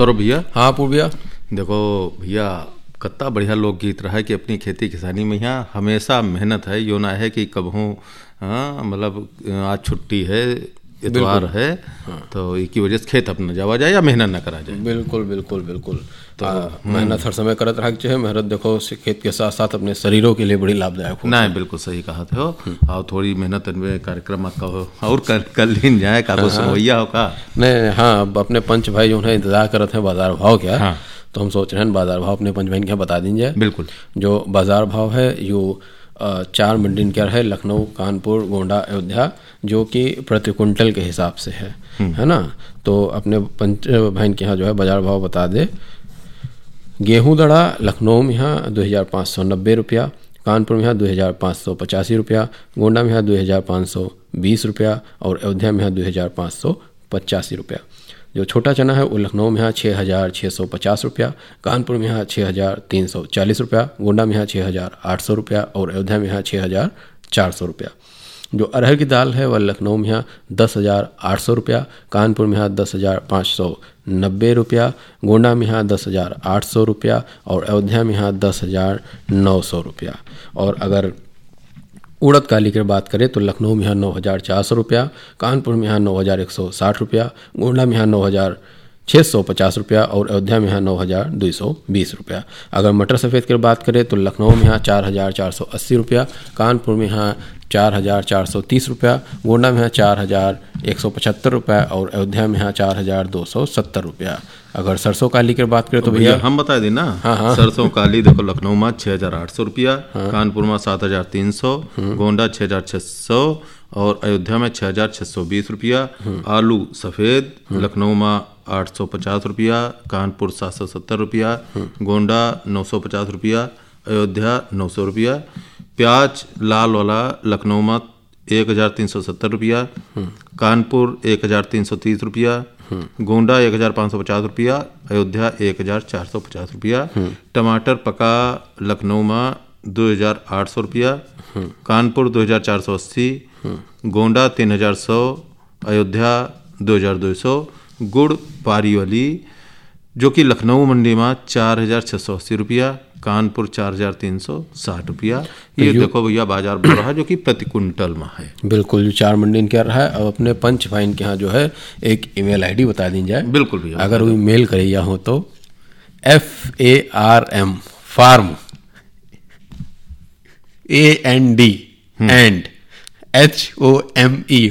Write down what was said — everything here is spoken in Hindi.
सौरभ भैया। हाँ पूर्व भैया। देखो भैया, कितना बढ़िया लोकगीत रहा है कि अपनी खेती किसानी में यहाँ हमेशा मेहनत है। यो ना है कि कबहू मतलब आज छुट्टी है, इतवार है, तो इसकी वजह से खेत अपना जावा जाए या मेहनत ना करा जाए। बिल्कुल बिल्कुल बिल्कुल। तो मेहनत हर समय करत रह चाहिए। मेहनत देखो खेत के साथ साथ अपने शरीरों के लिए बड़ी लाभदायक हो। नहीं, बिल्कुल सही कहा थे हो। और थोड़ी मेहनत में कार्यक्रम का हो और कल दिन जाए का कुछ सुनवैया हो का नहीं। हाँ, अब अपने पंच भाई जो है इंतजार करते हैं बाजार भाव क्या। हाँ। तो हम सोच रहे हैं बाजार भाव अपने पंच भाई क्या बता दीजिए। बिल्कुल। जो बाजार भाव है यो 4 मंडी क्या है, लखनऊ, कानपुर, गोंडा, अयोध्या, जो कि प्रति कुंटल के हिसाब से है ना। तो अपने पंच भाई के यहाँ जो है बाजार भाव बता दे। गेहूं दड़ा लखनऊ में यहाँ 2590 रुपया, कानपुर में यहाँ 2585 रुपया, गोंडा में यहाँ 2520 रुपया और अयोध्या में यहाँ 2585 रुपया। जो छोटा चना है वो लखनऊ में यहाँ 6650 रुपया, कानपुर में यहाँ 6340 रुपया, गोंडा में यहाँ 6800 रुपया और अयोध्या में यहाँ 6400 रुपया। जो अरहर की दाल है वह लखनऊ में यहाँ 10,800 रुपया, कानपुर में यहाँ 10,590 रुपया, गोंडा में यहाँ 10,800 रुपया और अयोध्या में यहाँ 10,900 रुपया। और अगर उड़द काली की बात करें तो लखनऊ में यहाँ 9,400 रुपया, कानपुर में यहाँ 9,160 रुपया, गोंडा में यहाँ 9,650 रुपया और अयोध्या में यहाँ 9,220 रुपया। अगर मटर सफ़ेद की बात करें तो लखनऊ में यहाँ 4,480 रुपया, कानपुर में यहाँ 4,430 रुपया, गोंडा में यहाँ 4,175 रुपया और अयोध्या में यहाँ 4,270 रुपया। अगर सरसों काली की बात करें तो भैया हम बता दें ना। हाँ। सरसों काली देखो लखनऊ में 6,800 रुपया, कानपुर में 7,300, गोंडा 6,600 और अयोध्या में 6,620 रुपया। आलू सफ़ेद लखनऊ में 850 रुपया, कानपुर 770 रुपया, गोंडा 950 रुपया, अयोध्या 900 रुपया। प्याज लाल वाला लखनऊ में 1,370 रुपया, कानपुर 1,330 रुपया, गोंडा 1,550 रुपया, अयोध्या 1,450 रुपया। टमाटर पका लखनऊ में 2,800 रुपया, कानपुर 2,480, गोंडा 3,100, अयोध्या 2,200। गुड़ पारी वाली जो कि लखनऊ मंडी में 4,680 रुपया, कानपुर 4,360 रुपया। ये देखो भैया बाजार बढ़ रहा है जो कि प्रति कुंटल में है। बिल्कुल, जो 4 मंडी क्या रहा है। अब अपने पंच भाई के यहाँ जो है एक ईमेल आईडी बता दी जाए। बिल्कुल भैया। अगर वो मेल करिए हो तो FARM फार्म AND HOME